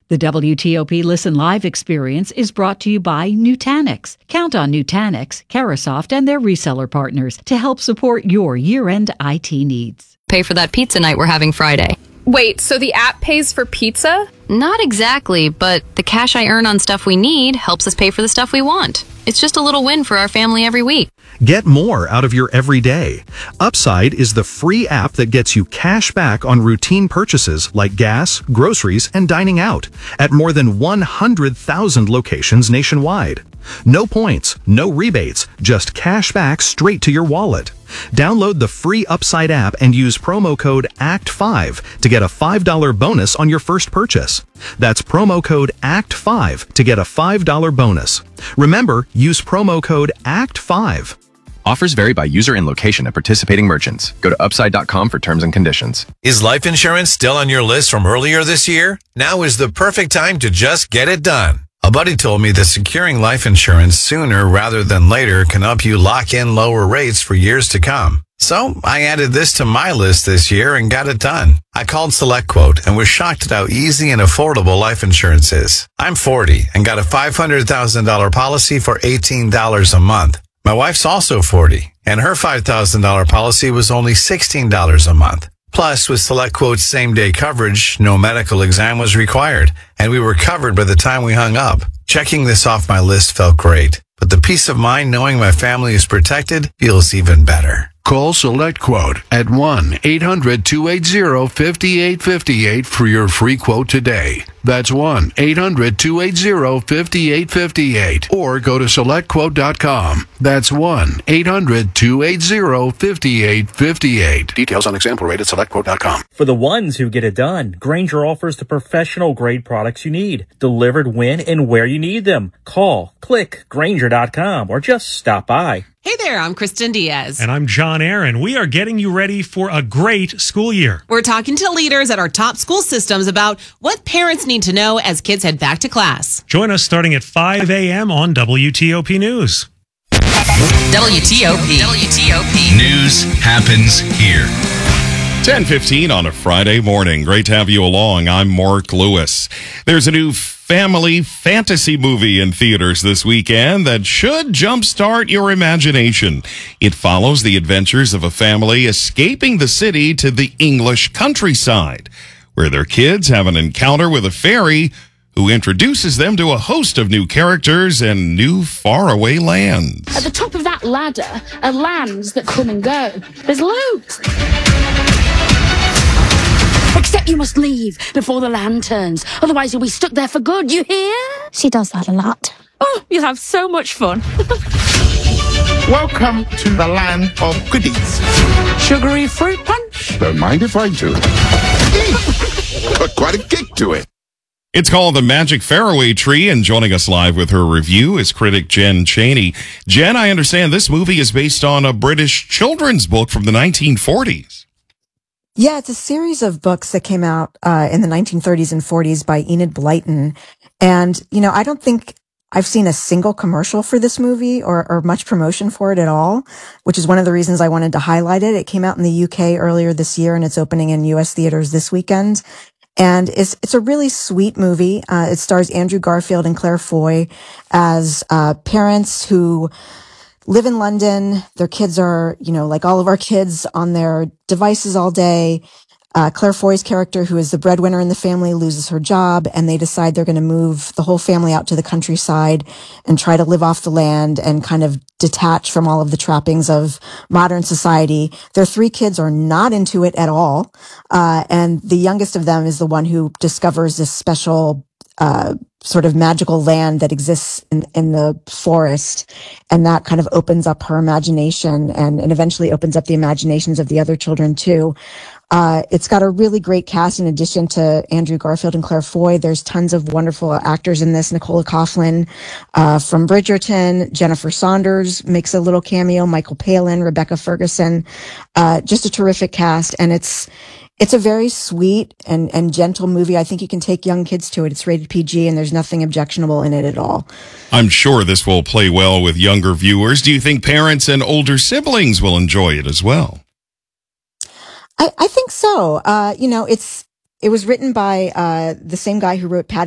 The WTOP Listen Live experience is brought to you by Nutanix. Count on Nutanix, Carasoft, and their reseller partners to help support your year-end IT needs. Pay for that pizza night we're having Friday. Wait, so the app pays for pizza? Not exactly, but the cash I earn on stuff we need helps us pay for the stuff we want. It's just a little win for our family every week. Get more out of your everyday. Upside is the free app that gets you cash back on routine purchases like gas, groceries, and dining out at more than 100,000 locations nationwide. No points, no rebates, just cash back straight to your wallet. Download the free Upside app and use promo code ACT5 to get a $5 bonus on your first purchase. That's promo code ACT5 to get a $5 bonus. Remember, use promo code ACT5. Offers vary by user and location at participating merchants. Go to upside.com for terms and conditions. Is life insurance still on your list from earlier this year? Now is the perfect time to just get it done. A buddy told me that securing life insurance sooner rather than later can help you lock in lower rates for years to come. So I added this to my list this year and got it done. I called SelectQuote and was shocked at how easy and affordable life insurance is. I'm 40 and got a $500,000 policy for $18 a month. My wife's also 40, and her $5,000 policy was only $16 a month. Plus, with SelectQuote's same-day coverage, no medical exam was required, and we were covered by the time we hung up. Checking this off my list felt great, but the peace of mind knowing my family is protected feels even better. Call SelectQuote at 1-800-280-5858 for your free quote today. That's 1-800-280-5858. Or go to SelectQuote.com. That's 1-800-280-5858. Details on example rate at SelectQuote.com. For the ones who get it done, Grainger offers the professional-grade products you need, delivered when and where you need them. Call, click, Grainger.com, or just stop by. Hey there, I'm Kristen Diaz. And I'm John Aaron. We are getting you ready for a great school year. We're talking to leaders at our top school systems about what parents need to know as kids head back to class. Join us starting at 5 a.m. on WTOP News. WTOP. News happens here. 10:15 on a Friday morning. Great to have you along. I'm Mark Lewis. There's a new family fantasy movie in theaters this weekend that should jumpstart your imagination. It follows the adventures of a family escaping the city to the English countryside, where their kids have an encounter with a fairy who introduces them to a host of new characters and new faraway lands. At the top of that ladder are lands that come and go. There's loads. Except you must leave before the land turns. Otherwise you'll be stuck there for good, you hear? She does that a lot. Oh, you'll have so much fun. Welcome to the land of goodies. Sugary fruit punch? Don't mind if I do. Got quite a kick to it. It's called The Magic Faraway Tree, and joining us live with her review is critic Jen Chaney. Jen, I understand this movie is based on a British children's book from the 1940s. Yeah, it's a series of books that came out in the 1930s and 40s by Enid Blyton. And, you know, I don't think I've seen a single commercial for this movie or much promotion for it at all, which is one of the reasons I wanted to highlight it. It came out in the UK earlier this year, and it's opening in US theaters this weekend. And it's a really sweet movie. It stars Andrew Garfield and Claire Foy as parents who live in London. Their kids are, you know, like all of our kids, on their devices all day. Claire Foy's character, who is the breadwinner in the family, loses her job, and they decide they're going to move the whole family out to the countryside and try to live off the land and kind of detach from all of the trappings of modern society. Their three kids are not into it at all. And the youngest of them is the one who discovers this special sort of magical land that exists in the forest, and that kind of opens up her imagination and eventually opens up the imaginations of the other children too. It's got a really great cast in addition to Andrew Garfield and Claire Foy. There's tons of wonderful actors in this. Nicola Coughlan from Bridgerton, Jennifer Saunders makes a little cameo, Michael Palin, Rebecca Ferguson, just a terrific cast. And it's a very sweet and gentle movie. I think you can take young kids to it. It's rated PG, and there's nothing objectionable in it at all. I'm sure this will play well with younger viewers. Do you think parents and older siblings will enjoy it as well? I think so. You know, it was written by the same guy who wrote Patty